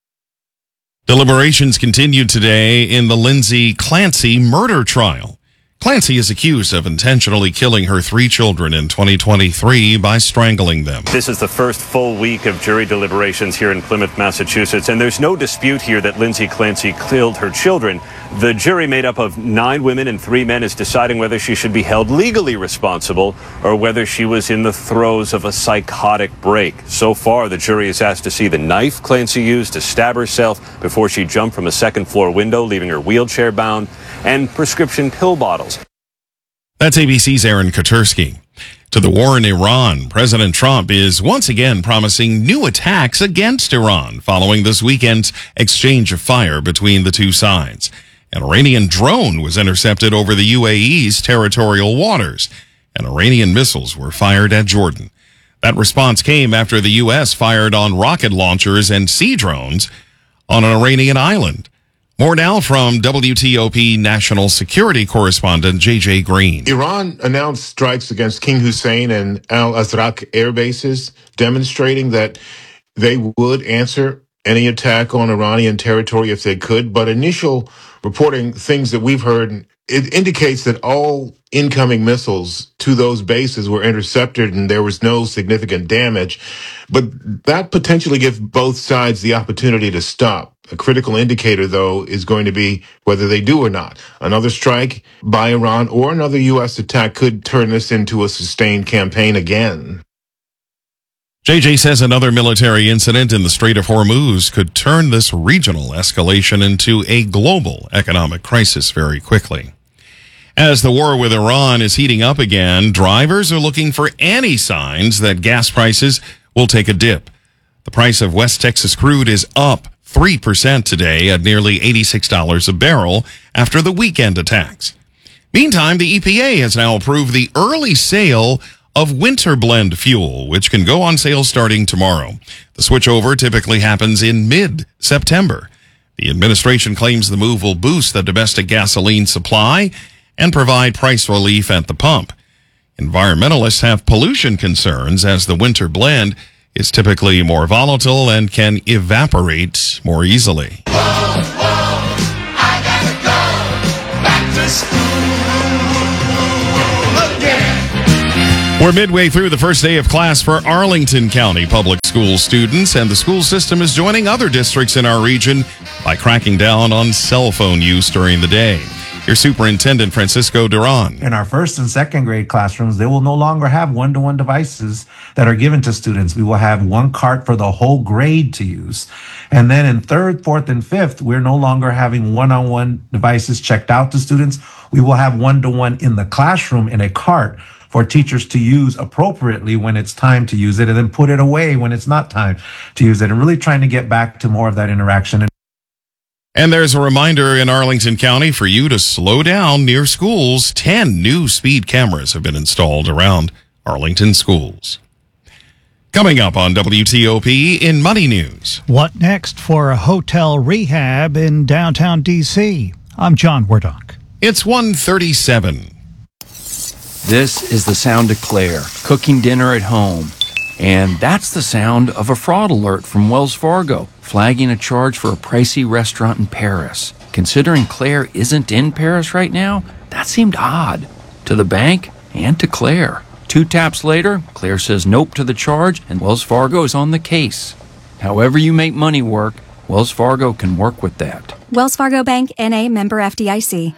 Deliberations continued today in the Lindsay Clancy murder trial. Clancy is accused of intentionally killing her three children in twenty twenty-three by strangling them. This is the first full week of jury deliberations here in Plymouth, Massachusetts, and there's no dispute here that Lindsay Clancy killed her children. The jury, made up of nine women and three men, is deciding whether she should be held legally responsible or whether she was in the throes of a psychotic break. So far, the jury is asked to see the knife Clancy used to stab herself before she jumped from a second floor window, leaving her wheelchair bound, and prescription pill bottles. That's A B C's Aaron Katersky. To the war in Iran, President Trump is once again promising new attacks against Iran following this weekend's exchange of fire between the two sides. An Iranian drone was intercepted over the U A E's territorial waters, and Iranian missiles were fired at Jordan. That response came after the U S fired on rocket launchers and sea drones on an Iranian island. More now from W T O P national security correspondent J J Green. Iran announced strikes against King Hussein and Al Azraq air bases, demonstrating that they would answer any attack on Iranian territory if they could. But initial reporting, things that we've heard, it indicates that all incoming missiles to those bases were intercepted and there was no significant damage. But that potentially gives both sides the opportunity to stop. A critical indicator, though, is going to be whether they do or not. Another strike by Iran or another U S attack could turn this into a sustained campaign again. J J says another military incident in the Strait of Hormuz could turn this regional escalation into a global economic crisis very quickly. As the war with Iran is heating up again, drivers are looking for any signs that gas prices will take a dip. The price of West Texas crude is up three percent today at nearly eighty-six dollars a barrel after the weekend attacks. Meantime, the E P A has now approved the early sale of winter blend fuel, which can go on sale starting tomorrow. The switchover typically happens in mid-September. The administration claims the move will boost the domestic gasoline supply and provide price relief at the pump. Environmentalists have pollution concerns as the winter blend is typically more volatile and can evaporate more easily. Whoa, whoa, I gotta go back to school again. We're midway through the first day of class for Arlington County Public School students, and the school system is joining other districts in our region by cracking down on cell phone use during the day. Here's Superintendent Francisco Duran. In our first and second grade classrooms, they will no longer have one-to-one devices that are given to students. We will have one cart for the whole grade to use. And then in third, fourth, and fifth, we're no longer having one-on-one devices checked out to students. We will have one-to-one in the classroom in a cart for teachers to use appropriately when it's time to use it, and then put it away when it's not time to use it, and really trying to get back to more of that interaction. And there's a reminder in Arlington County for you to slow down near schools. Ten new speed cameras have been installed around Arlington schools. Coming up on W T O P in Money News. What next for a hotel rehab in downtown D C? I'm John Wardock. It's one thirty-seven. This is the sound of Claire cooking dinner at home. And that's the sound of a fraud alert from Wells Fargo, flagging a charge for a pricey restaurant in Paris. Considering Claire isn't in Paris right now, that seemed odd to the bank and to Claire. Two taps later, Claire says nope to the charge, and Wells Fargo is on the case. However you make money work, Wells Fargo can work with that. Wells Fargo Bank, N A, member F D I C.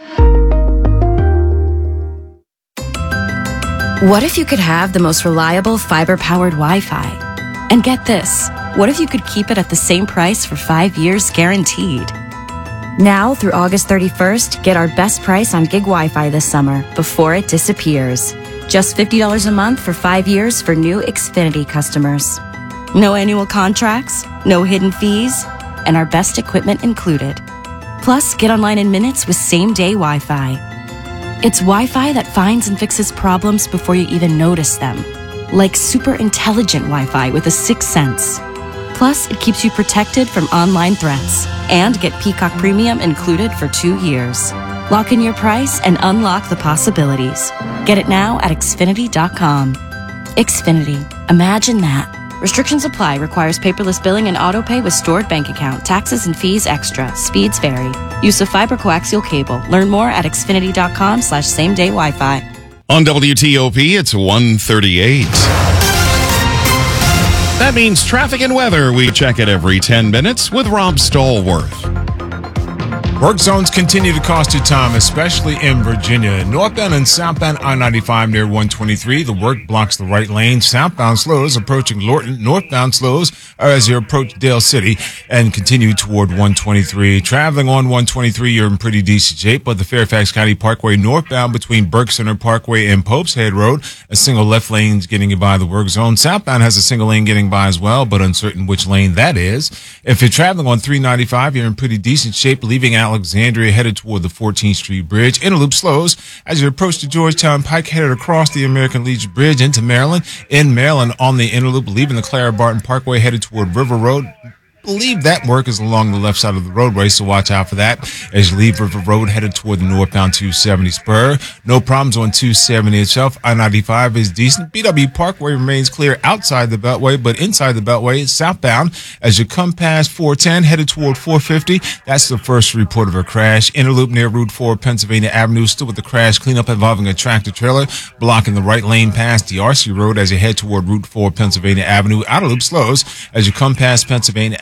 What if you could have the most reliable fiber-powered Wi-Fi? And get this, what if you could keep it at the same price for five years guaranteed? Now, through August thirty-first, get our best price on gig Wi-Fi this summer before it disappears. Just fifty dollars a month for five years for new Xfinity customers. No annual contracts, no hidden fees, and our best equipment included. Plus, get online in minutes with same-day Wi-Fi. It's Wi-Fi that finds and fixes problems before you even notice them. Like super intelligent Wi-Fi with a sixth sense. Plus, it keeps you protected from online threats. And get Peacock Premium included for two years. Lock in your price and unlock the possibilities. Get it now at Xfinity dot com. Xfinity. Imagine that. Restrictions apply. Requires paperless billing and auto pay with stored bank account. Taxes and fees extra. Speeds vary. Use of fiber coaxial cable. Learn more at Xfinity dot com slash same day Wi-Fi. On W T O P, it's one thirty-eight. That means traffic and weather. We check it every ten minutes with Rob Stallworth. Work zones continue to cost you time, especially in Virginia. Northbound and southbound I ninety-five near one twenty-three. The work blocks the right lane. Southbound slows approaching Lorton. Northbound slows are as you approach Dale City and continue toward one twenty-three. Traveling on one twenty-three, you're in pretty decent shape, but the Fairfax County Parkway northbound between Burke Center Parkway and Pope's Head Road, a single left lane is getting you by the work zone. Southbound has a single lane getting by as well, but uncertain which lane that is. If you're traveling on three ninety-five, you're in pretty decent shape, leaving out Alexandria headed toward the fourteenth Street Bridge. Interloop slows as you approach the Georgetown Pike, headed across the American Legion Bridge into Maryland. In Maryland on the Interloop, leaving the Clara Barton Parkway headed toward River Road. Believe that work is along the left side of the roadway, so watch out for that as you leave River Road headed toward the northbound two seventy spur. No problems on two seventy itself. I ninety-five is decent. B W Parkway remains clear outside the Beltway, but inside the Beltway is southbound as you come past four ten headed toward four fifty. That's the first report of a crash. Interloop near Route four Pennsylvania Avenue, still with the crash cleanup involving a tractor trailer blocking the right lane past D R C Road as you head toward Route four Pennsylvania Avenue. Outer loop slows as you come past Pennsylvania Avenue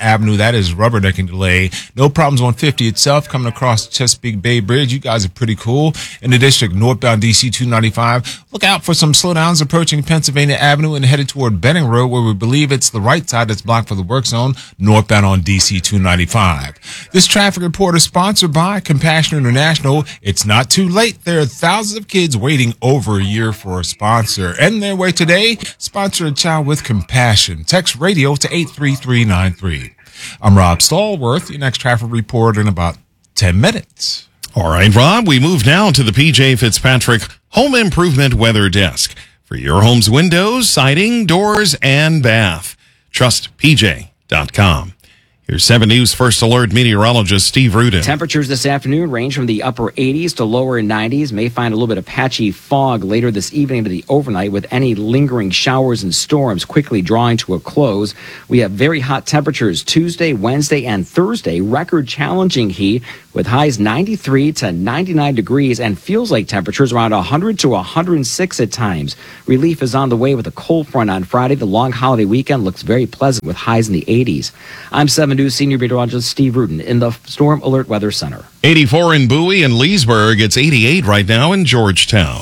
Avenue. That is rubbernecking delay. No problems on fifty itself coming across the Chesapeake Bay Bridge. You guys are pretty cool. In the district, northbound D C two ninety-five. Look out for some slowdowns approaching Pennsylvania Avenue and headed toward Benning Road, where we believe it's the right side that's blocked for the work zone, northbound on D C two ninety-five. This traffic report is sponsored by Compassion International. It's not too late. There are thousands of kids waiting over a year for a sponsor. And their way today, sponsor a child with compassion. Text radio to eight three three nine three. I'm Rob Stallworth. Your next traffic report in about ten minutes. All right, Rob, we move now to the P J Fitzpatrick Home Improvement Weather Desk for your home's windows, siding, doors, and bath. Trust P J dot com. Here's seven News First Alert meteorologist Steve Rudin. Temperatures this afternoon range from the upper eighties to lower nineties. May find a little bit of patchy fog later this evening to the overnight, with any lingering showers and storms quickly drawing to a close. We have very hot temperatures Tuesday, Wednesday, and Thursday. Record challenging heat with highs ninety-three to ninety-nine degrees and feels like temperatures around one hundred to one hundred six at times. Relief is on the way with a cold front on Friday. The long holiday weekend looks very pleasant with highs in the eighties. I'm seven News Senior Meteorologist Steve Rudin in the Storm Alert Weather Center. eighty-four in Bowie and Leesburg. It's eighty-eight right now in Georgetown.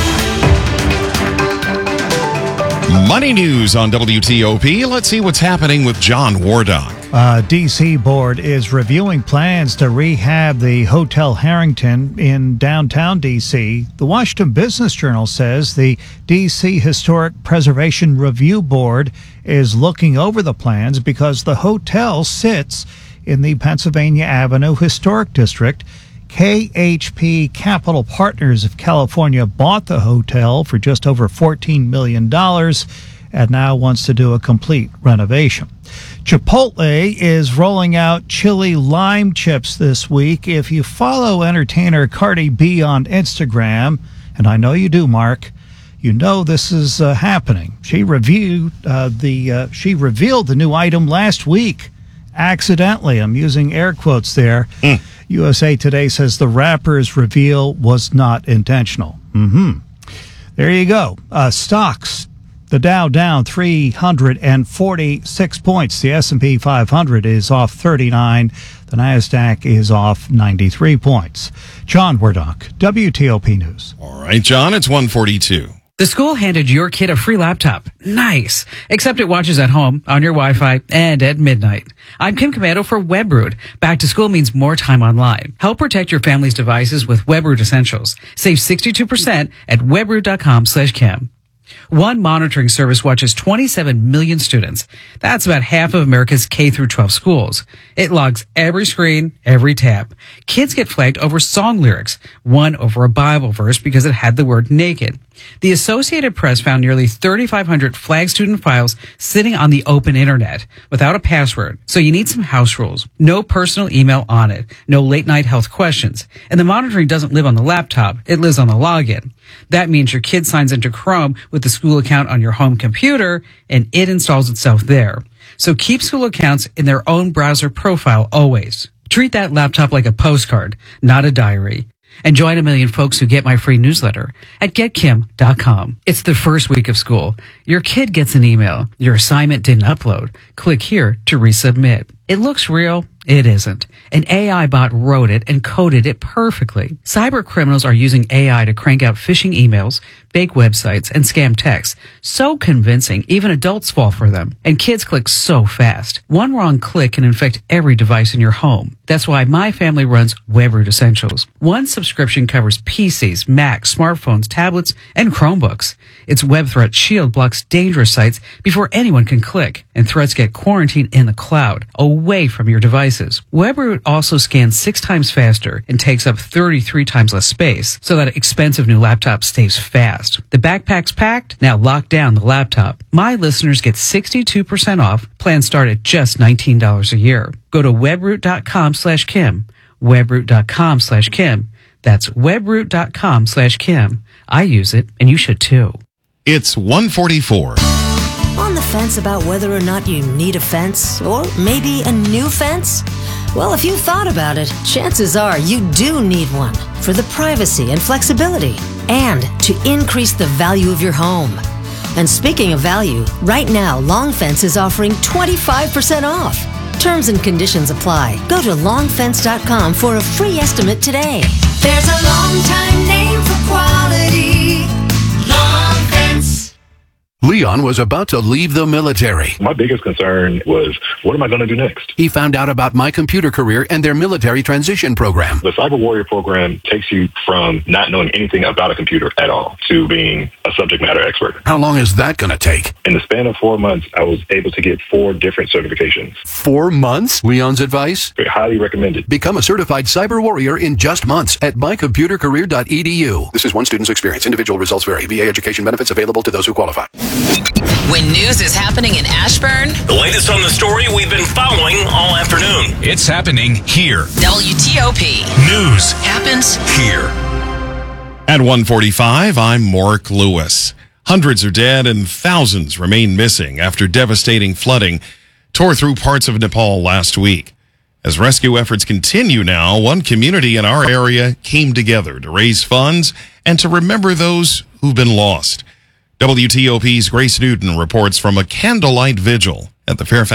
Money news on W T O P. Let's see what's happening with John Wardock. Uh, D C board is reviewing plans to rehab the Hotel Harrington in downtown D C. The Washington Business Journal says the D C Historic Preservation Review Board is looking over the plans because the hotel sits in the Pennsylvania Avenue Historic District. K H P Capital Partners of California bought the hotel for just over fourteen million dollars and now wants to do a complete renovation. Chipotle is rolling out chili lime chips this week. If you follow entertainer Cardi B on Instagram, and I know you do, Mark, you know this is uh, happening. She reviewed uh, the uh, she revealed the new item last week, accidentally. I'm using air quotes there. Mm. U S A Today says the rapper's reveal was not intentional. Mm-hmm. There you go. Uh, stocks. The Dow down three hundred forty-six points. The S and P five hundred is off thirty-nine. The NASDAQ is off ninety-three points. John Wardock, W T O P News. All right, John, it's one forty-two. The school handed your kid a free laptop. Nice. Except it watches at home, on your Wi-Fi, and at midnight. I'm Kim Commando for WebRoot. Back to school means more time online. Help protect your family's devices with WebRoot Essentials. Save sixty-two percent at webroot.com slash Kim. One monitoring service watches twenty-seven million students. That's about half of America's K through twelve schools. It logs every screen, every tab. Kids get flagged over song lyrics, one over a Bible verse because it had the word naked. The Associated Press found nearly thirty-five hundred flagged student files sitting on the open internet without a password. So you need some house rules. No personal email on it. No late night health questions. And the monitoring doesn't live on the laptop. It lives on the login. That means your kid signs into Chrome with the school account on your home computer and it installs itself there. So keep school accounts in their own browser profile always. Treat that laptop like a postcard, not a diary. And join a million folks who get my free newsletter at get kim dot com. It's the first week of school. Your kid gets an email. Your assignment didn't upload. Click here to resubmit. It looks real. It isn't. An A I bot wrote it and coded it perfectly. Cyber criminals are using A I to crank out phishing emails, fake websites, and scam texts. So convincing, even adults fall for them. And kids click so fast. One wrong click can infect every device in your home. That's why my family runs WebRoot Essentials. One subscription covers P Cs, Macs, smartphones, tablets, and Chromebooks. Its Web Threat Shield blocks dangerous sites before anyone can click, and threats get quarantined in the cloud, away from your devices. WebRoot also scans six times faster and takes up thirty-three times less space, so that expensive new laptop stays fast. The backpack's packed, now lock down the laptop. My listeners get sixty-two percent off. Plans start at just nineteen dollars a year. Go to webroot.com slash Kim. Webroot.com slash Kim. That's webroot.com slash Kim. I use it, and you should too. It's one forty-four. On the fence about whether or not you need a fence, or maybe a new fence? Well, if you thought about it, chances are you do need one for the privacy and flexibility, and to increase the value of your home. And speaking of value, right now, Long Fence is offering twenty-five percent off. Terms and conditions apply. Go to long fence dot com for a free estimate today. There's a long time name for quality. Long Fence. Leon was about to leave the military. My biggest concern was, what am I going to do next? He found out about My Computer Career and their military transition program. The Cyber Warrior program takes you from not knowing anything about a computer at all to being a subject matter expert. How long is that going to take? In the span of four months, I was able to get four different certifications. Four months? Leon's advice? Highly recommended. Become a certified cyber warrior in just months at my computer career dot e d u. This is one student's experience. Individual results vary. V A education benefits available to those who qualify. When news is happening in Ashburn, The latest on the story we've been following all afternoon. It's happening here. W T O P. News happens here. At one forty-five, I'm Mark Lewis. Hundreds are dead and thousands remain missing after devastating flooding tore through parts of Nepal last week. As rescue efforts continue now, one community in our area came together to raise funds and to remember those who've been lost. W T O P's Grace Newton reports from a candlelight vigil at the Fairfax